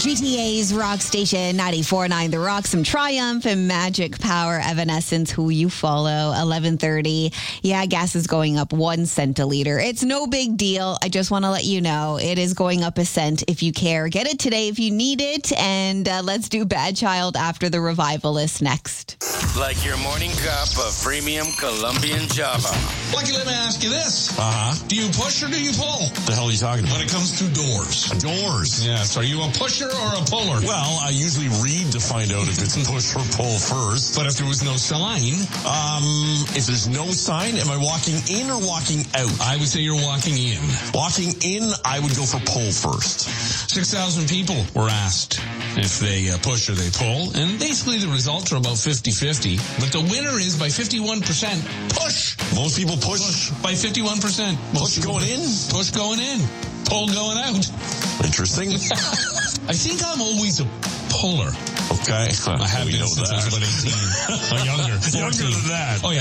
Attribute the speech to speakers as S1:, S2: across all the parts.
S1: GTA's Rock Station 94.9 The Rock, some Triumph and Magic Power, Evanescence, Who You Follow, 11:30. Yeah, gas is going up 1 cent a liter. It's no big deal. I just want to let you know it is going up a cent if you care. Get it today if you need it. And let's do Bad Child after the Revivalist next.
S2: Like your morning cup of premium Colombian Java.
S3: Lucky, let me ask you this.
S4: Uh-huh.
S3: Do you push or do you pull?
S4: The hell are you talking about?
S3: When it comes to doors.
S4: Doors.
S3: Yes. Are you a pusher or a puller?
S4: Well, I usually read to find out if it's push or pull first.
S3: But if there was no sign?
S4: If there's no sign, am I walking in or walking out?
S3: I would say you're walking in.
S4: Walking in, I would go for pull first.
S3: 6,000 people were asked if they push or they pull. And basically the results are about 50-50. But the winner is by 51% push.
S4: Most people push.
S3: By 51%.
S4: Push going in?
S3: Push going in. Pull going out.
S4: Interesting.
S3: I think I'm always a puller.
S4: Okay.
S3: I have been since I was about 18. Or younger. 14.
S4: Younger than that.
S3: Oh, yeah.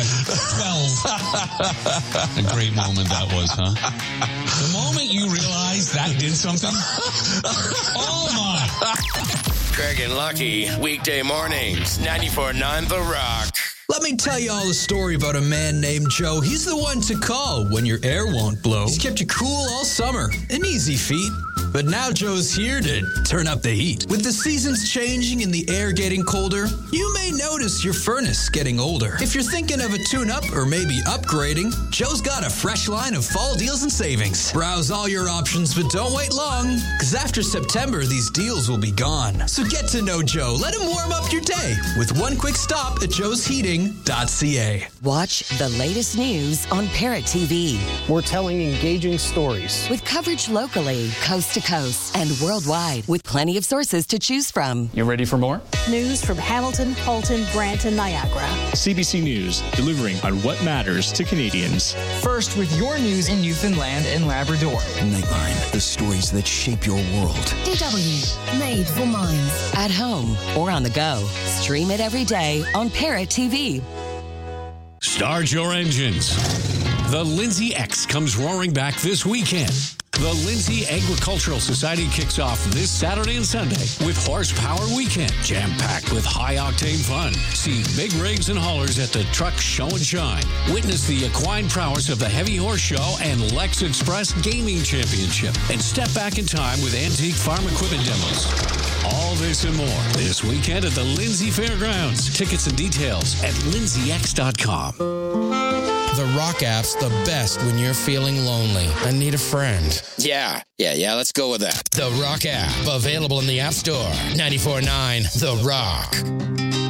S3: 12. A great moment that was, huh? The moment you realize that did something. Oh, my.
S2: Craig and Lucky, weekday mornings, 94.9 The Rock.
S5: Let me tell you all a story about a man named Joe. He's the one to call when your air won't blow. He's kept you cool all summer. An easy feat. But now Joe's here to turn up the heat. With the seasons changing and the air getting colder, you may notice your furnace getting older. If you're thinking of a tune-up or maybe upgrading, Joe's got a fresh line of fall deals and savings. Browse all your options, but don't wait long, because after September, these deals will be gone. So get to know Joe. Let him warm up your day with one quick stop at joesheating.ca.
S6: Watch the latest news on Parrot TV.
S7: We're telling engaging stories.
S6: With coverage locally, coast to coast, and worldwide, with plenty of sources to choose from.
S8: You ready for more?
S9: News from Hamilton, Halton, Brant, and Niagara.
S8: CBC News, delivering on what matters to Canadians.
S10: First with your news in Newfoundland and Labrador.
S11: Nightline, the stories that shape your world.
S6: DW, made for minds. At home or on the go. Stream it every day on Parrot TV.
S12: Start your engines. The Lindsay X comes roaring back this weekend. The Lindsay Agricultural Society kicks off this Saturday and Sunday with Horsepower Weekend, jam-packed with high-octane fun. See big rigs and haulers at the Truck Show and Shine. Witness the equine prowess of the Heavy Horse Show and Lex Express Gaming Championship. And step back in time with antique farm equipment demos. All this and more this weekend at the Lindsay Fairgrounds. Tickets and details at lindsayx.com.
S13: The Rock app's the best when you're feeling lonely and need a friend.
S2: Yeah, let's go with that.
S13: The Rock app, available in the App Store. 94.9 The Rock.